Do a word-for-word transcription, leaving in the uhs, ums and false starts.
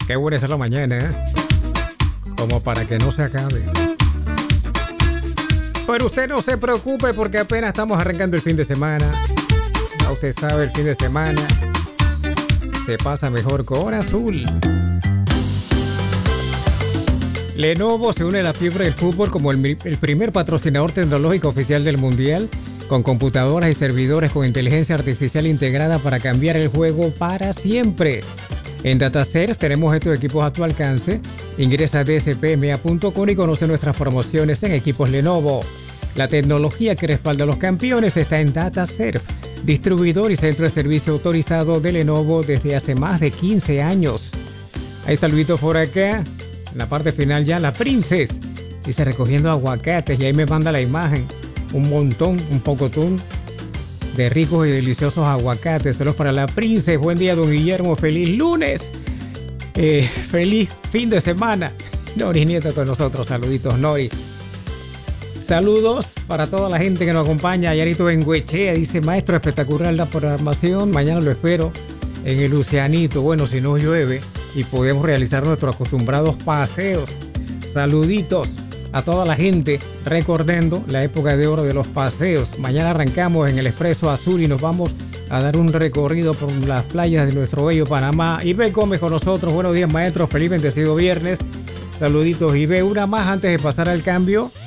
Qué buena es la mañana, ¿eh? Como para que no se acabe. Pero usted no se preocupe porque apenas estamos arrancando el fin de semana. Ya usted sabe, el fin de semana se pasa mejor con Azul. Lenovo se une a la fiebre del fútbol como el, el primer patrocinador tecnológico oficial del Mundial, con computadoras y servidores con inteligencia artificial integrada para cambiar el juego para siempre. En DataServe tenemos estos equipos a tu alcance. Ingresa a d s p m a punto com y conoce nuestras promociones en equipos Lenovo. La tecnología que respalda a los campeones está en DataServe, distribuidor y centro de servicio autorizado de Lenovo desde hace más de quince años. Hay saluditos por acá. En la parte final ya la Princess dice recogiendo aguacates y ahí me manda la imagen. Un montón, un pocotón de ricos y deliciosos aguacates. Saludos para la Princess. Buen día, don Guillermo. Feliz lunes. Eh, feliz fin de semana. Nori Nieta con nosotros. Saluditos, Nori. Saludos para toda la gente que nos acompaña. Yarito Benguechea dice, maestro, espectacular la programación. Mañana lo espero en el Lucianito. Bueno, si no llueve y podemos realizar nuestros acostumbrados paseos. Saluditos a toda la gente, recordando la época de oro de los paseos. Mañana arrancamos en el Expreso Azul y nos vamos a dar un recorrido por las playas de nuestro bello Panamá. Ibe Gómez con nosotros. Buenos días, maestro. Feliz bendecido viernes. Saluditos, Ibe. Una más antes de pasar al cambio.